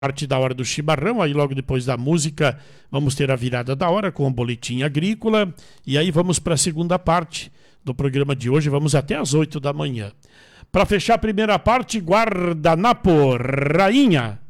parte da hora do chimarrão, aí logo depois da música vamos ter a virada da hora com o boletim agrícola, e aí vamos para a segunda parte do programa de hoje, vamos até às 8 da manhã. Para fechar a primeira parte, Guardanapo, Rainha.